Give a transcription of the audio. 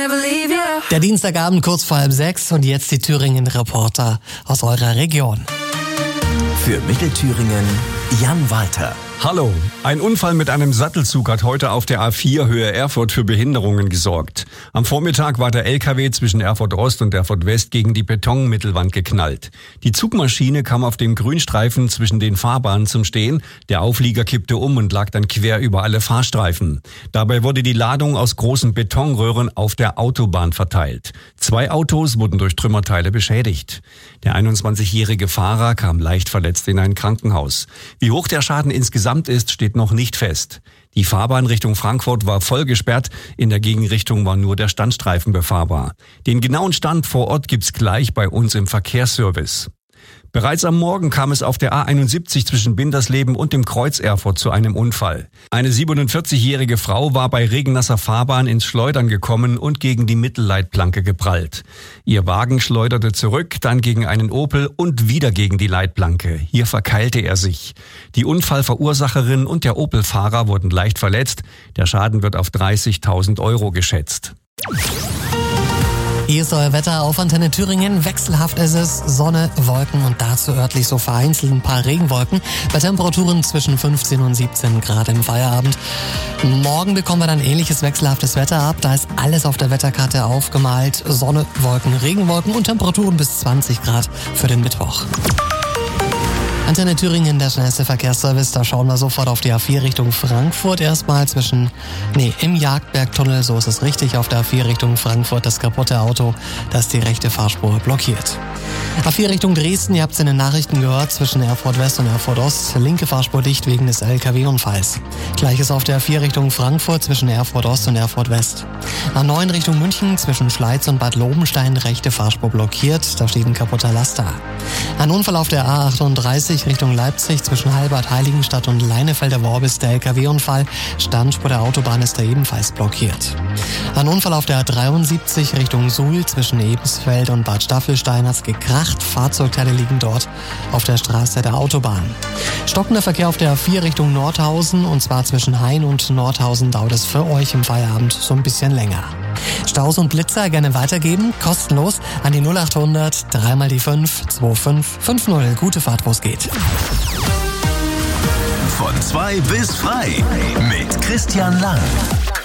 Der Dienstagabend kurz vor 5:30 und jetzt die Thüringen-Reporter aus eurer Region. Für Mittelthüringen Jan Walter. Hallo, ein Unfall mit einem Sattelzug hat heute auf der A4 Höhe Erfurt für Behinderungen gesorgt. Am Vormittag war der LKW zwischen Erfurt Ost und Erfurt West gegen die Betonmittelwand geknallt. Die Zugmaschine kam auf dem Grünstreifen zwischen den Fahrbahnen zum Stehen. Der Auflieger kippte um und lag dann quer über alle Fahrstreifen. Dabei wurde die Ladung aus großen Betonröhren auf der Autobahn verteilt. 2 Autos wurden durch Trümmerteile beschädigt. Der 21-jährige Fahrer kam leicht verletzt in ein Krankenhaus. Wie hoch der Schaden insgesamt ist, steht noch nicht fest. Die Fahrbahn Richtung Frankfurt war voll gesperrt, in der Gegenrichtung war nur der Standstreifen befahrbar. Den genauen Stand vor Ort gibt's gleich bei uns im Verkehrsservice. Bereits am Morgen kam es auf der A71 zwischen Bindersleben und dem Kreuz Erfurt zu einem Unfall. Eine 47-jährige Frau war bei regennasser Fahrbahn ins Schleudern gekommen und gegen die Mittelleitplanke geprallt. Ihr Wagen schleuderte zurück, dann gegen einen Opel und wieder gegen die Leitplanke. Hier verkeilte er sich. Die Unfallverursacherin und der Opel-Fahrer wurden leicht verletzt. Der Schaden wird auf 30.000 € geschätzt. Hier ist euer Wetter auf Antenne Thüringen. Wechselhaft ist es, Sonne, Wolken und dazu örtlich so vereinzelt ein paar Regenwolken. Bei Temperaturen zwischen 15 und 17 Grad im Feierabend. Morgen bekommen wir dann ähnliches wechselhaftes Wetter ab. Da ist alles auf der Wetterkarte aufgemalt. Sonne, Wolken, Regenwolken und Temperaturen bis 20 Grad für den Mittwoch. Antenne Thüringen, der schnellste Verkehrsservice. Da schauen wir sofort auf die A4 Richtung Frankfurt. Erstmal im Jagdbergtunnel, so ist es richtig, auf der A4 Richtung Frankfurt das kaputte Auto, das die rechte Fahrspur blockiert. A4 Richtung Dresden, ihr habt es in den Nachrichten gehört, zwischen Erfurt West und Erfurt Ost, linke Fahrspur dicht wegen des LKW-Unfalls. Gleiches auf der A4 Richtung Frankfurt zwischen Erfurt Ost und Erfurt West. A9 Richtung München zwischen Schleiz und Bad Lobenstein, rechte Fahrspur blockiert, da steht ein kaputter Laster. Ein Unfall auf der A38 Richtung Leipzig zwischen Halbert, Heiligenstadt und Leinefelder Worbis, der LKW-Unfall. Standspur der Autobahn ist da ebenfalls blockiert. Ein Unfall auf der A73 Richtung Suhl zwischen Ebensfeld und Bad Staffelstein hat's gekracht. Fahrzeugteile liegen dort auf der Straße der Autobahn. Stockender Verkehr auf der A4 Richtung Nordhausen und zwar zwischen Hain und Nordhausen dauert es für euch im Feierabend so ein bisschen länger. Staus und Blitzer gerne weitergeben, kostenlos an die 0800 3 die 5 2550. Gute Fahrt, wo es geht. Von 2 bis frei mit Christian Lang.